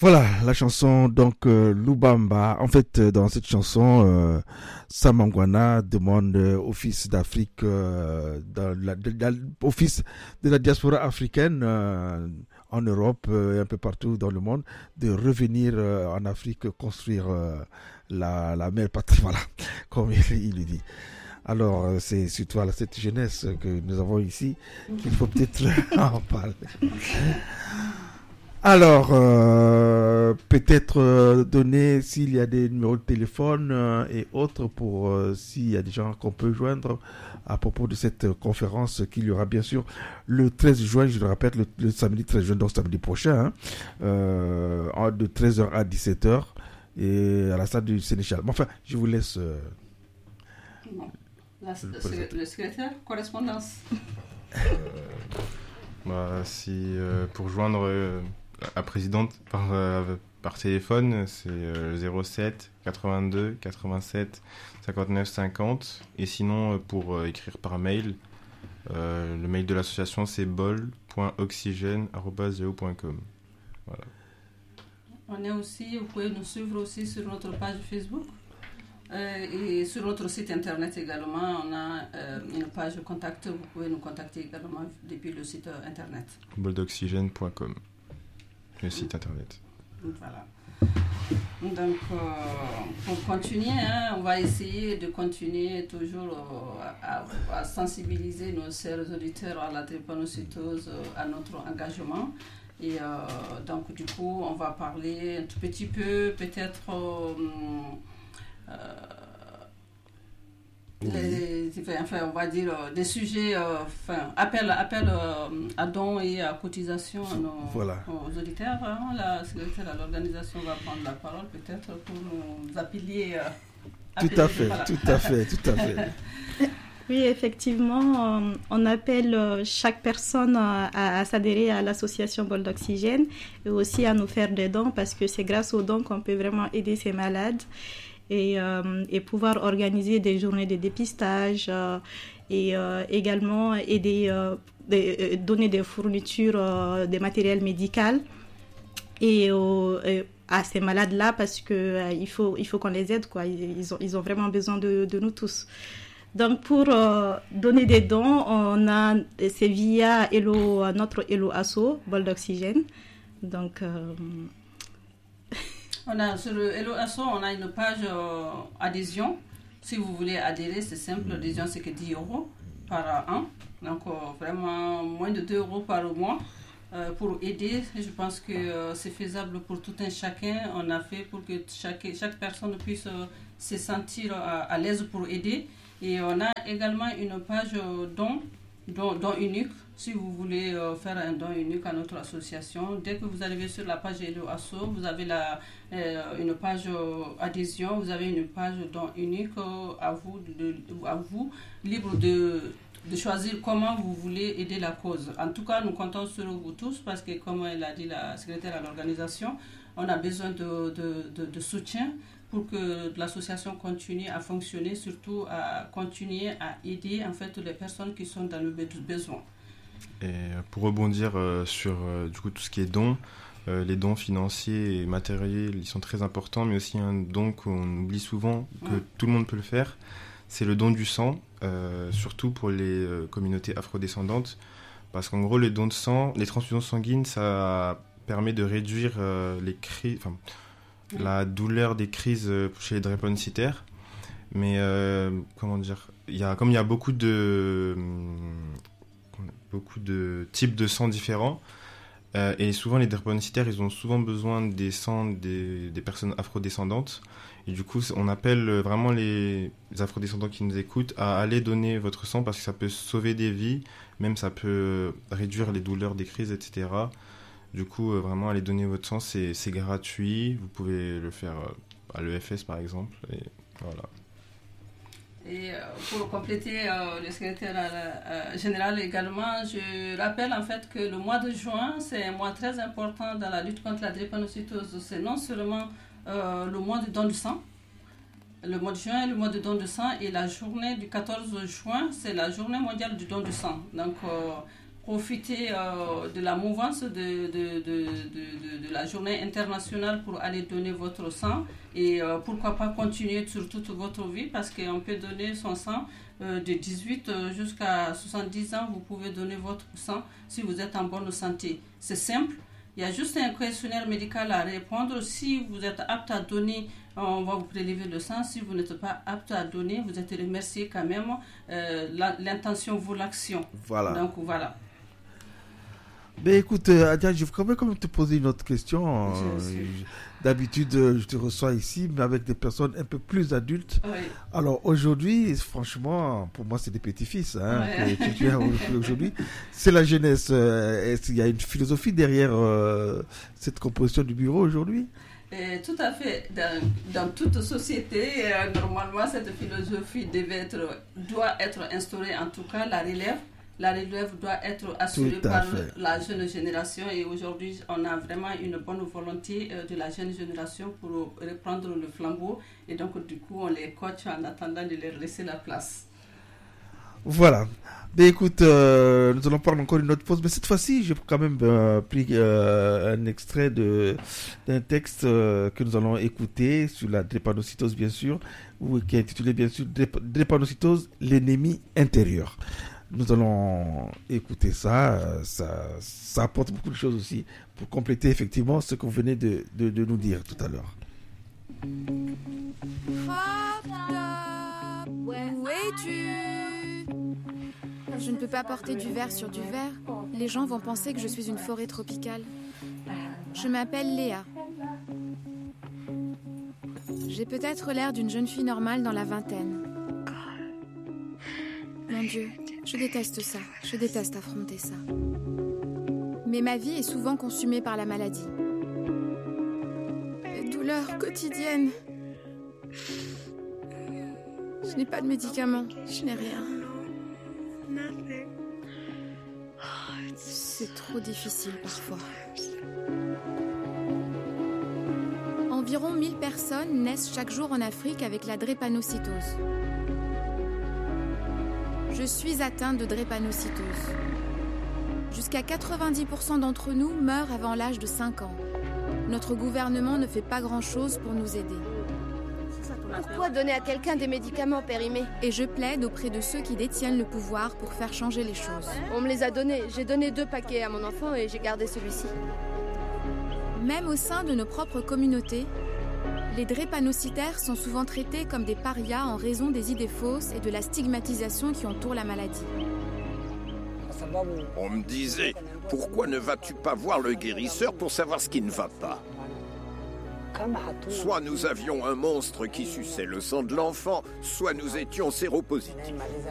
Voilà, la chanson, donc Lubamba. En fait, dans cette chanson, Samangwana demande au Fils d'Afrique, au Fils de la diaspora africaine en Europe et un peu partout dans le monde, de revenir en Afrique construire la mère patrie, voilà, comme il le dit. Alors, c'est surtout à cette jeunesse que nous avons ici qu'il faut peut-être en parler. Alors, peut-être donner s'il y a des numéros de téléphone et autres pour s'il y a des gens qu'on peut joindre à propos de cette conférence qu'il y aura bien sûr le 13 juin, je le rappelle, le samedi 13 juin, donc samedi prochain, de 13h à 17h et à la salle du Sénéchal. Mais enfin, je vous laisse... le secrétaire, correspondance. Si pour joindre la présidente par téléphone, c'est 07 82 87 59 50. Et sinon, pour écrire par mail, le mail de l'association c'est bol.oxygène@yahoo.com. Voilà. On est aussi, vous pouvez nous suivre aussi sur notre page Facebook. Et sur notre site internet également, on a une page contact. Vous pouvez nous contacter également depuis le site internet. boldoxygène.com, le site internet. Voilà. Donc, pour continuer, on va essayer de continuer toujours à sensibiliser nos chers auditeurs à la drépanocytose, à notre engagement. Et donc, du coup, on va parler un tout petit peu, peut-être... on va dire des sujets, appel à dons et à cotisation aux auditeurs. La secrétaire de l'organisation va prendre la parole peut-être pour nous appeler. Tout à fait. Oui, effectivement, on appelle chaque personne à s'adhérer à l'association Bol d'Oxygène et aussi à nous faire des dons parce que c'est grâce aux dons qu'on peut vraiment aider ces malades. Et pouvoir organiser des journées de dépistage et également aider, donner des fournitures, des matériels médicaux et à ces malades-là parce que il faut qu'on les aide, quoi. Ils ont vraiment besoin de nous tous. Donc pour donner des dons, c'est via notre Hello Asso, Bol d'Oxygène. Donc sur le Hello Asso, on a une page adhésion. Si vous voulez adhérer, c'est simple. L'adhésion, c'est que 10 € par an. Donc, vraiment, moins de 2 € par mois pour aider. Je pense que c'est faisable pour tout un chacun. On a fait pour que chaque personne puisse se sentir à l'aise pour aider. Et on a également une page don unique. Si vous voulez faire un don unique à notre association, dès que vous arrivez sur la page Hello Asso, vous avez une page adhésion, vous avez une page don unique à vous, libre de choisir comment vous voulez aider la cause. En tout cas, nous comptons sur vous tous parce que, comme elle a dit la secrétaire à l'organisation, on a besoin de soutien pour que l'association continue à fonctionner, surtout à continuer à aider en fait les personnes qui sont dans le besoin. Et pour rebondir sur du coup tout ce qui est dons, les dons financiers et matériels, ils sont très importants, mais aussi un don qu'on oublie souvent, que tout le monde peut le faire, c'est le don du sang, surtout pour les communautés afrodescendantes, parce qu'en gros les dons de sang, les transfusions sanguines, ça permet de réduire la douleur des crises chez les drépanocytaires, mais il y a beaucoup de types de sang différents et souvent les drépanocytaires ils ont souvent besoin des sangs des personnes afrodescendantes et du coup on appelle vraiment les afrodescendants qui nous écoutent à aller donner votre sang parce que ça peut sauver des vies, même ça peut réduire les douleurs des crises, etc. Du coup vraiment aller donner votre sang, c'est gratuit, vous pouvez le faire à l'EFS par exemple et voilà. Et pour compléter le secrétaire général également, je rappelle en fait que le mois de juin, c'est un mois très important dans la lutte contre la drépanocytose. C'est non seulement le mois de don de sang, le mois de juin est le mois de don de sang et la journée du 14 juin, c'est la journée mondiale du don de sang. Donc, profiter de la mouvance de la journée internationale pour aller donner votre sang et pourquoi pas continuer sur toute votre vie parce qu'on peut donner son sang de 18 jusqu'à 70 ans, vous pouvez donner votre sang si vous êtes en bonne santé. C'est simple, il y a juste un questionnaire médical à répondre. Si vous êtes apte à donner, on va vous prélever le sang. Si vous n'êtes pas apte à donner, vous êtes remercié quand même. L'intention vaut l'action. Voilà. Donc voilà. Mais écoute, Adia, je vais quand même te poser une autre question. D'habitude, je te reçois ici, mais avec des personnes un peu plus adultes. Oui. Alors aujourd'hui, franchement, pour moi, c'est des petits-fils que tu as aujourd'hui. C'est la jeunesse. Est-ce qu'il y a une philosophie derrière cette composition du bureau aujourd'hui? Tout à fait. Dans toute société, normalement, cette philosophie doit être instaurée, en tout cas la relève. La relève doit être assurée par la jeune génération et aujourd'hui, on a vraiment une bonne volonté de la jeune génération pour reprendre le flambeau et donc du coup, on les coach en attendant de leur laisser la place. Voilà. Mais écoute, nous allons prendre encore une autre pause, mais cette fois-ci, j'ai quand même pris un extrait d'un texte que nous allons écouter sur la drépanocytose, bien sûr, qui est intitulé, bien sûr, Drépanocytose, l'ennemi intérieur. Nous allons écouter ça, ça apporte beaucoup de choses aussi pour compléter effectivement ce que vous venez de nous dire tout à l'heure. Où es-tu? Je ne peux pas porter du verre sur du verre. Les gens vont penser que je suis une forêt tropicale. Je m'appelle Léa. J'ai peut-être l'air d'une jeune fille normale dans la vingtaine. Mon Dieu, je déteste ça. Je déteste affronter ça. Mais ma vie est souvent consumée par la maladie. Les douleurs quotidiennes. Je n'ai pas de médicaments. Je n'ai rien. C'est trop difficile parfois. Environ 1000 personnes naissent chaque jour en Afrique avec la drépanocytose. Je suis atteinte de drépanocytose. Jusqu'à 90% d'entre nous meurent avant l'âge de 5 ans. Notre gouvernement ne fait pas grand-chose pour nous aider. Pourquoi donner à quelqu'un des médicaments périmés? Et je plaide auprès de ceux qui détiennent le pouvoir pour faire changer les choses. On me les a donnés. J'ai donné 2 paquets à mon enfant et j'ai gardé celui-ci. Même au sein de nos propres communautés, les drépanocytaires sont souvent traités comme des parias en raison des idées fausses et de la stigmatisation qui entoure la maladie. On me disait, pourquoi ne vas-tu pas voir le guérisseur pour savoir ce qui ne va pas? Soit nous avions un monstre qui suçait le sang de l'enfant, soit nous étions séropositifs.